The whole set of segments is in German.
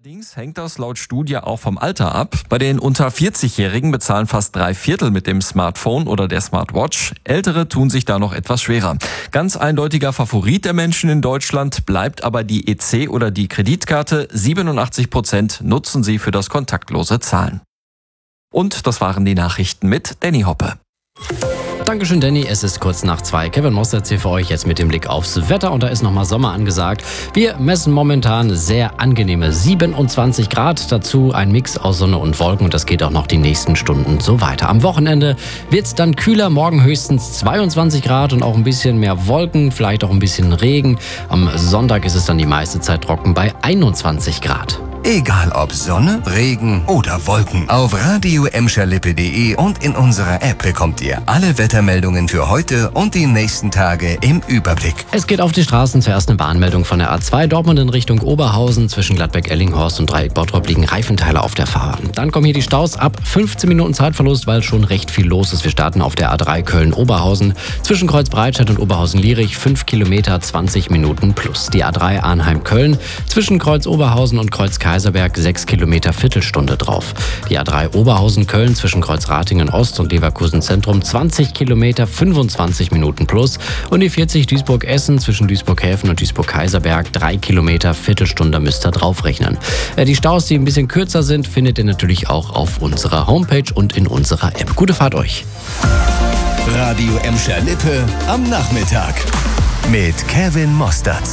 Allerdings hängt das laut Studie auch vom Alter ab. Bei den unter 40-Jährigen bezahlen fast 3/4 mit dem Smartphone oder der Smartwatch. Ältere tun sich da noch etwas schwerer. Ganz eindeutiger Favorit der Menschen in Deutschland bleibt aber die EC oder die Kreditkarte. 87% nutzen sie für das kontaktlose Zahlen. Und das waren die Nachrichten mit Danny Hoppe. Dankeschön, Danny. Es ist kurz nach 2. Kevin Mostert hier für euch jetzt mit dem Blick aufs Wetter. Und da ist nochmal Sommer angesagt. Wir messen momentan sehr angenehme 27 Grad. Dazu ein Mix aus Sonne und Wolken. Und das geht auch noch die nächsten Stunden so weiter. Am Wochenende wird es dann kühler. Morgen höchstens 22 Grad und auch ein bisschen mehr Wolken. Vielleicht auch ein bisschen Regen. Am Sonntag ist es dann die meiste Zeit trocken bei 21 Grad. Egal ob Sonne, Regen oder Wolken. Auf radio-emscherlippe.de und in unserer App bekommt ihr alle Wettermeldungen für heute und die nächsten Tage im Überblick. Es geht auf die Straßen. Zuerst eine Warnmeldung von der A2 Dortmund in Richtung Oberhausen. Zwischen Gladbeck-Ellinghorst und Dreieck-Bottrop liegen Reifenteile auf der Fahrbahn. Dann kommen hier die Staus ab 15 Minuten Zeitverlust, weil schon recht viel los ist. Wir starten auf der A3 Köln-Oberhausen. Zwischen Kreuz-Breitscheid und Oberhausen-Lierich 5 Kilometer, 20 Minuten plus. Die A3 Arnheim-Köln. Zwischen Kreuz-Oberhausen und Kreuz-Kaiserberg 6 Kilometer, Viertelstunde drauf. Die A3 Oberhausen-Köln zwischen Kreuz-Ratingen Ost und Leverkusen Zentrum 20 Kilometer, 25 Minuten plus. Und die 40 Duisburg-Essen zwischen Duisburg-Häfen und Duisburg-Kaiserberg 3 Kilometer, Viertelstunde müsst ihr draufrechnen. Die Staus, die ein bisschen kürzer sind, findet ihr natürlich auch auf unserer Homepage und in unserer App. Gute Fahrt euch! Radio Emscher-Lippe am Nachmittag mit Kevin Mostert.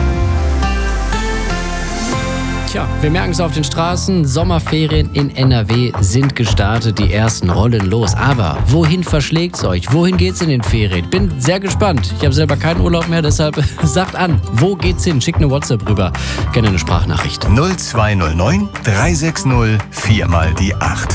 Tja, wir merken es auf den Straßen. Sommerferien in NRW sind gestartet. Die ersten rollen los. Aber wohin verschlägt's euch? Wohin geht's in den Ferien? Bin sehr gespannt. Ich habe selber keinen Urlaub mehr, deshalb sagt an, wo geht's hin? Schickt eine WhatsApp rüber. Gerne eine Sprachnachricht. 0209 360 4 mal die 8.